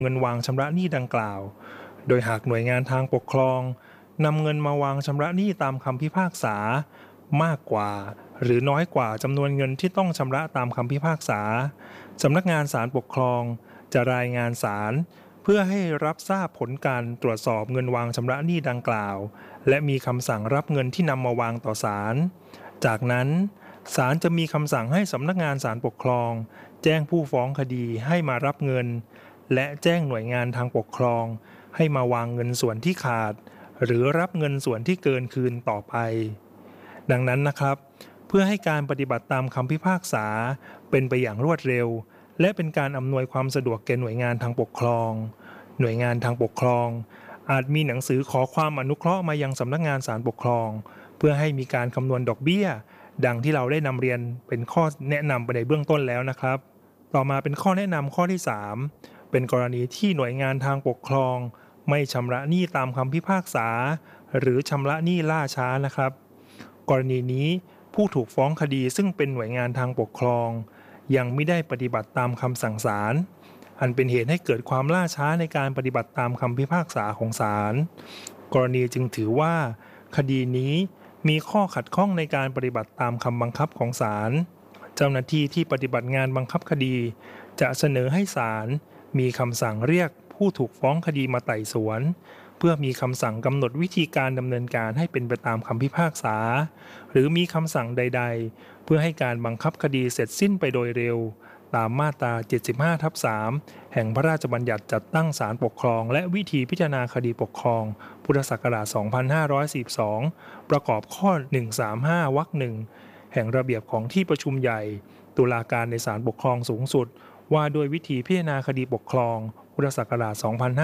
เงินวางชำระหนี้ดังกล่าวโดยหากหน่วยงานทางปกครองนำเงินมาวางชำระหนี้ตามคำพิพากษามากกว่าหรือน้อยกว่าจำนวนเงินที่ต้องชำระตามคำพิพากษาสำนักงานศาลปกครองจะรายงานศาลเพื่อให้รับทราบผลการตรวจสอบเงินวางชำระหนี้ดังกล่าวและมีคำสั่งรับเงินที่นำมาวางต่อศาลจากนั้นศาลจะมีคำสั่งให้สำนักงานศาลปกครองแจ้งผู้ฟ้องคดีให้มารับเงินและแจ้งหน่วยงานทางปกครองให้มาวางเงินส่วนที่ขาดหรือรับเงินส่วนที่เกินคืนต่อไปดังนั้นนะครับเพื่อให้การปฏิบัติตามคำพิพากษาเป็นไปอย่างรวดเร็วและเป็นการอำนวยความสะดวกแก่หน่วยงานทางปกครองหน่วยงานทางปกครองอาจมีหนังสือขอความอนุเคราะห์มายังสำนักงานศาลปกครองเพื่อให้มีการคำนวณดอกเบี้ยดังที่เราได้นำเรียนเป็นข้อแนะนำไปในเบื้องต้นแล้วนะครับต่อมาเป็นข้อแนะนำข้อที่3เป็นกรณีที่หน่วยงานทางปกครองไม่ชำระหนี้ตามคำพิพากษาหรือชำระหนี้ล่าช้านะครับกรณีนี้ผู้ถูกฟ้องคดีซึ่งเป็นหน่วยงานทางปกครองยังไม่ได้ปฏิบัติตามคำสั่งศาลอันเป็นเหตุให้เกิดความล่าช้าในการปฏิบัติตามคำพิพากษาของศาลกรณีจึงถือว่าคดีนี้มีข้อขัดข้องในการปฏิบัติตามคำบังคับของศาลเจ้าหน้าที่ที่ปฏิบัติงานบังคับคดีจะเสนอให้ศาลมีคำสั่งเรียกผู้ถูกฟ้องคดีมาไต่สวนเพื่อมีคำสั่งกำหนดวิธีการดำเนินการให้เป็นไปตามคำพิพากษาหรือมีคำสั่งใดๆเพื่อให้การบังคับคดีเสร็จสิ้นไปโดยเร็วตามมาตรา 75/3 แห่งพระราชบัญญัติจัดตั้งศาลปกครองและวิธีพิจารณาคดีปกครองพุทธศักราช 2542 ประกอบข้อ 135 วรรค 1 แห่งระเบียบของที่ประชุมใหญ่ตุลาการในศาลปกครองสูงสุดว่าด้วยวิธีพิจารณาคดีปกครองพุทธศักราช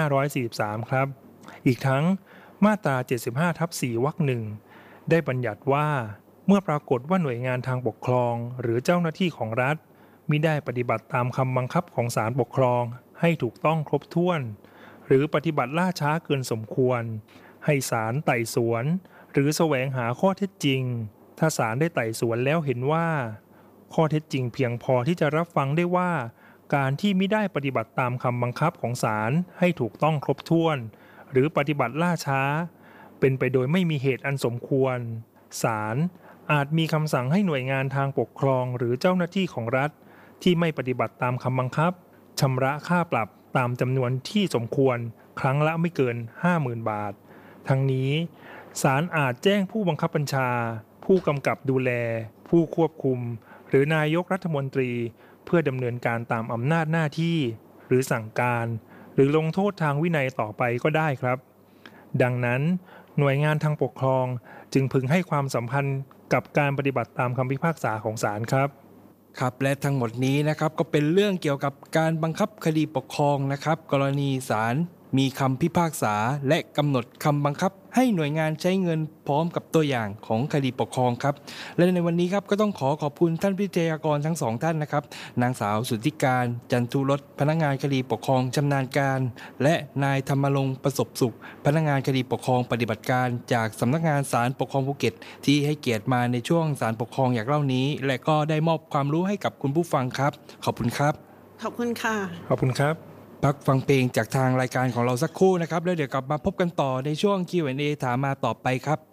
2543 ครับอีกทั้งมาตรา 75/4 วรรค 1 ได้บัญญัติว่าเมื่อปรากฏว่าหน่วยงานทางปกครองหรือเจ้าหน้าที่ของรัฐมิได้ปฏิบัติตามคำบังคับของศาลปกครองให้ถูกต้องครบถ้วนหรือปฏิบัติล่าช้าเกินสมควรให้ศาลไต่สวนหรือแสวงหาข้อเท็จจริงถ้าศาลได้ไต่สวนแล้วเห็นว่าข้อเท็จจริงเพียงพอที่จะรับฟังได้ว่าการที่มิได้ปฏิบัติตามคำบังคับของศาลให้ถูกต้องครบถ้วนหรือปฏิบัติล่าช้าเป็นไปโดยไม่มีเหตุอันสมควรศาลอาจมีคำสั่งให้หน่วยงานทางปกครองหรือเจ้าหน้าที่ของรัฐที่ไม่ปฏิบัติตามคำบังคับชำระค่าปรับตามจำนวนที่สมควรครั้งละไม่เกิน 50,000 บาททั้งนี้ศาลอาจแจ้งผู้บังคับบัญชาผู้กำกับดูแลผู้ควบคุมหรือนายกรัฐมนตรีเพื่อดำเนินการตามอำนาจหน้าที่หรือสั่งการหรือลงโทษทางวินัยต่อไปก็ได้ครับดังนั้นหน่วยงานทางปกครองจึงพึงให้ความสัมพันธ์กับการปฏิบัติตามคำพิพากษาของศาลครับครับและทั้งหมดนี้นะครับก็เป็นเรื่องเกี่ยวกับการบังคับคดีปกครองนะครับกรณีศาลมีคำพิพากษาและกำหนดคำบังคับให้หน่วยงานใช้เงินพร้อมกับตัวอย่างของคดีปกครองครับและในวันนี้ครับก็ต้องขอบคุณท่านวิทยากรทั้งสองท่านนะครับนางสาวสุทธิการจันทุรสพนักงานคดีปกครองชำนาญการและนายธรรมรงค์ประสบสุขพนักงานคดีปกครองปฏิบัติการจากสำนักงานศาลปกครองภูเก็ตที่ให้เกียรติมาในช่วงศาลปกครองอยากเล่านี้และก็ได้มอบความรู้ให้กับคุณผู้ฟังครับขอบคุณครับขอบคุณค่ะขอบคุณครับพักฟังเพลงจากทางรายการของเราสักครู่นะครับแล้วเดี๋ยวกลับมาพบกันต่อในช่วง Q&A ถามมาต่อไปครับ